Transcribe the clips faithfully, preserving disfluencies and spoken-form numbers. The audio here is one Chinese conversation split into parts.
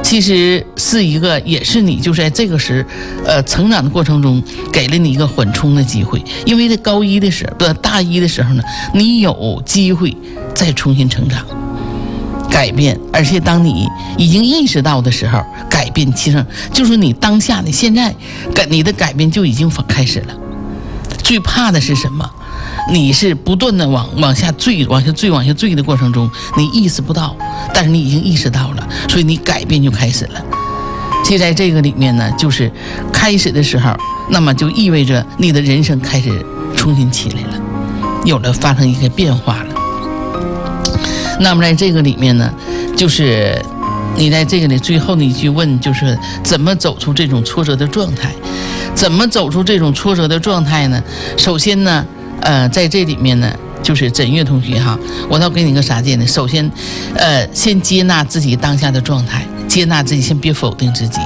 其实是一个，也是你就是在这个时，呃，成长的过程中给了你一个缓冲的机会。因为在高一的时候，不，大一的时候呢，你有机会再重新成长、改变，而且当你已经意识到的时候，改变其实就是你当下的现在，改你的改变就已经开始了。最怕的是什么？你是不断的往往下坠、往下坠、往下坠的过程中，你意识不到，但是你已经意识到了，所以你改变就开始了。其实在这个里面呢，就是开始的时候，那么就意味着你的人生开始重新起来了，有了发生一个变化了。那么在这个里面呢，就是你在这个里最后的一句问，就是怎么走出这种挫折的状态？怎么走出这种挫折的状态呢？首先呢，呃，在这里面呢，就是枕月同学哈，我要给你个啥建议呢？首先，呃，先接纳自己当下的状态，接纳自己，先别否定自己。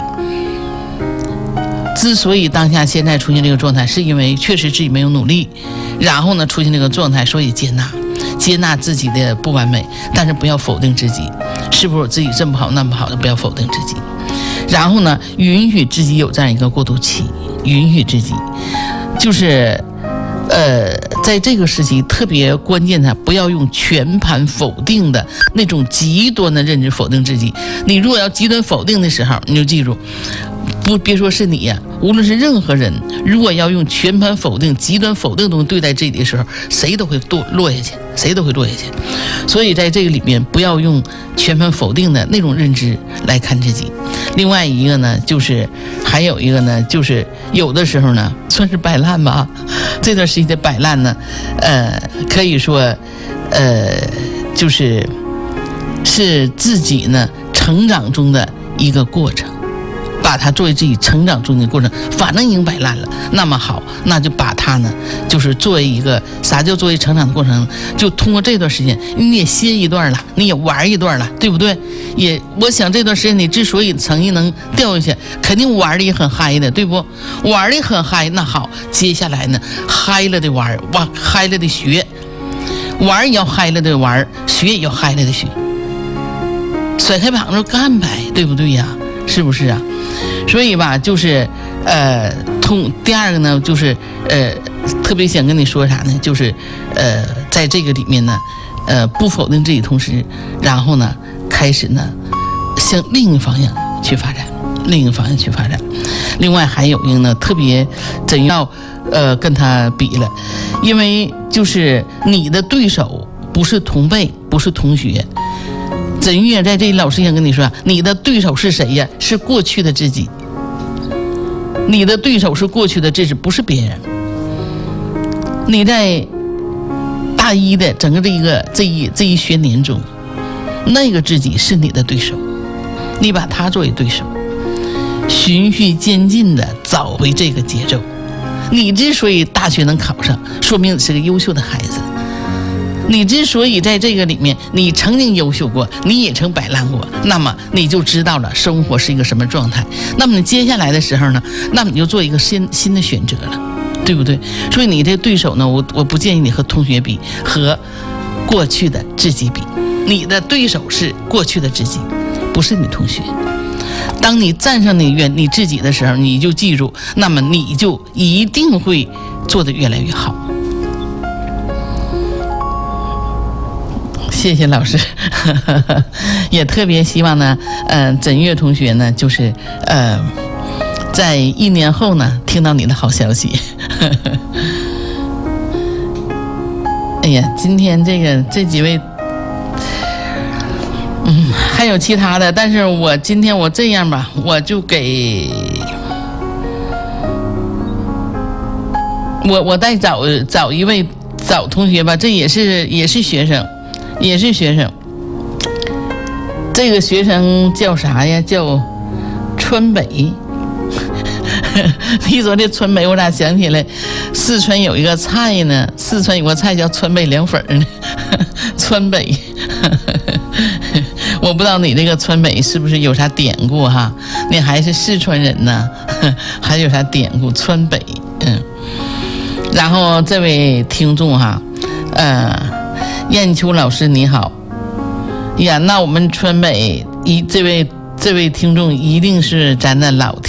之所以当下现在出现这个状态，是因为确实自己没有努力，然后呢出现这个状态，所以接纳，接纳自己的不完美，但是不要否定自己，是不是我自己这么好那么好的，不要否定自己。然后呢，允许自己有这样一个过渡期，允许自己，就是呃，在这个时期特别关键的，不要用全盘否定的那种极端的认知否定自己。你如果要极端否定的时候，你就记住，不别说是你呀、啊，无论是任何人，如果要用全盘否定、极端否定的东西对待自己的时候，谁都会堕落下去，谁都会落下去。所以在这个里面，不要用全盘否定的那种认知来看自己。另外一个呢，就是还有一个呢，就是有的时候呢，算是摆烂吧。这段时期的摆烂呢，呃，可以说，呃，就是是自己呢成长中的一个过程。把它作为自己成长中的过程，反正已经摆烂了，那么好，那就把它呢，就是作为一个啥叫作为成长的过程，就通过这段时间，你也歇一段了，你也玩一段了，对不对？也，我想这段时间你之所以成绩能掉下去，肯定玩的也很嗨的，对不？玩的很嗨，那好，接下来呢，嗨了的玩，哇，嗨了的学，玩也要嗨了的玩，学也要嗨了的学，甩开膀子干呗，对不对呀？是不是啊？所以吧，就是呃，通第二个呢，就是呃，特别想跟你说啥呢？就是呃，在这个里面呢，呃，不否定自己，同时，然后呢，开始呢，向另一个方向去发展，另一个方向去发展。另外还有一个呢，特别怎样呃跟他比了，因为就是你的对手不是同辈，不是同学。枕月在这里，老师想跟你说，你的对手是谁呀？是过去的自己。你的对手是过去的自己，不是别人。你在大一的整个这一个这一这一学年中，那个自己是你的对手，你把他作为对手，循序渐进的找回这个节奏。你之所以大学能考上，说明你是个优秀的孩子。你之所以在这个里面，你曾经优秀过，你也曾摆烂过，那么你就知道了生活是一个什么状态。那么你接下来的时候呢，那么你就做一个新新的选择了，对不对？所以你这对手呢，我我不建议你和同学比，和过去的自己比。你的对手是过去的自己，不是你同学。当你站上你原你自己的时候，你就记住，那么你就一定会做得越来越好。谢谢老师，也特别希望呢，呃，枕月同学呢，就是呃，在一年后呢，听到你的好消息。哎呀，今天这个这几位，嗯，还有其他的，但是我今天我这样吧，我就给我我再找找一位找同学吧，这也是也是学生。也是学生，这个学生叫啥呀？叫川北。你说这川北，我咋想起来，四川有一个菜呢？四川有个菜叫川北凉粉呢。川北，我不知道你这个川北是不是有啥典故哈？你还是四川人呢，还有啥典故？川北，嗯。然后这位听众哈，呃。燕秋老师你好呀，那我们川北一这位这位听众一定是咱的老